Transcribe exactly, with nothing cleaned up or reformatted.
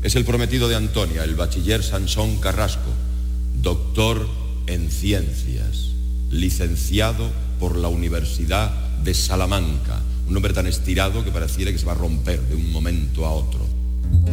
Es el prometido de Antonia, el bachiller Sansón Carrasco, doctor en ciencias, licenciado por la Universidad de Salamanca. Un nombre tan estirado que pareciera que se va a romper de un momento a otro.